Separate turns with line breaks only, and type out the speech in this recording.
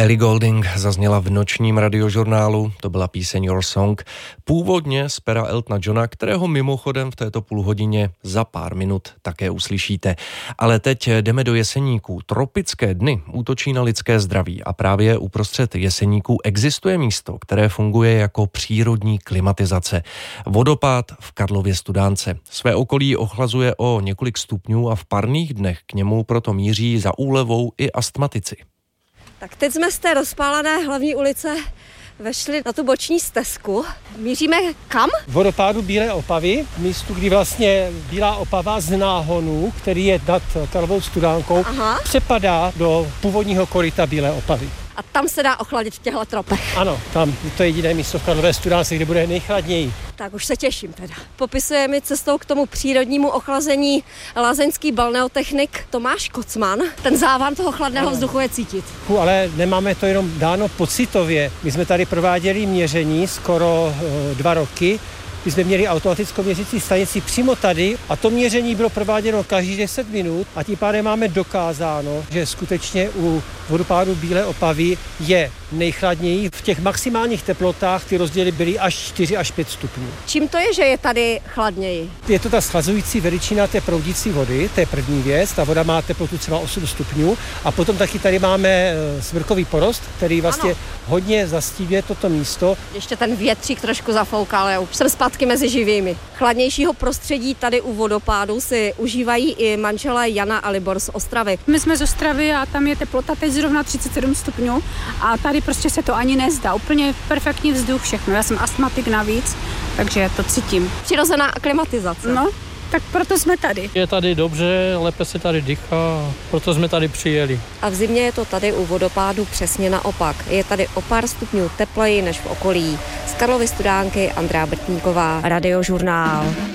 Ellie Goulding zazněla v nočním radiožurnálu, to byla píseň Your Song, původně z pera Eltona Johna, kterého mimochodem v této půlhodině za pár minut také uslyšíte. Ale teď jdeme do Jeseníků. Tropické dny útočí na lidské zdraví a právě uprostřed Jeseníků existuje místo, které funguje jako přírodní klimatizace. Vodopád v Karlově Studánce. Své okolí ochlazuje o několik stupňů a v parných dnech k němu proto míří za úlevou i astmatici.
Tak teď jsme z té rozpálené hlavní ulice vešli na tu boční stezku. Míříme kam?
Vodopádu Bílé Opavy, místu, kdy vlastně Bílá Opava z náhonu, který je nad Karlovou Studánkou, přepadá do původního koryta Bílé Opavy.
A tam se dá ochladit v těchto tropech.
Ano, tam to je jediné místo v Karlové Studánce, kde bude nejchladněji.
Tak už se těším teda. Popisuje mi cestou k tomu přírodnímu ochlazení lázeňský balneotechnik Tomáš Kocman. Ten závan toho chladného vzduchu je cítit.
Ale nemáme to jenom dáno pocitově. My jsme tady prováděli měření skoro 2 roky. My jsme měli automatickou měřící stanici přímo tady a to měření bylo prováděno každých 10 minut a tím pádem máme dokázáno, že skutečně u vodopádu Bílé Opavy je nejchladněji. V těch maximálních teplotách ty rozdíly byly až 4 až 5 stupňů.
Čím to je, že je tady chladněji?
Je to ta schlazující veličina té proudící vody, to je první věc. Ta voda má teplotu třeba 8 stupňů a potom taky tady máme smrkový porost, který vlastně hodně zastívuje toto místo.
Ještě ten větřík trošku zafoukal, já už jsem zpátky mezi živými. Chladnějšího prostředí tady u vodopádu si užívají i manželé Jana a Libor z Ostravy.
My jsme z Ostravy a tam je teplota teď zrovna 37 stupňů a tady prostě se to ani nezdá. Úplně perfektní vzduch, všechno. Já jsem astmatik navíc, takže to cítím.
Přirozená aklimatizace.
No, tak proto jsme tady.
Je tady dobře, lépe se tady dýchá, proto jsme tady přijeli.
A v zimě je to tady u vodopádu přesně naopak. Je tady o pár stupňů tepleji než v okolí. Z Karlovy Studánky Andrea Brtníková, Radiožurnál.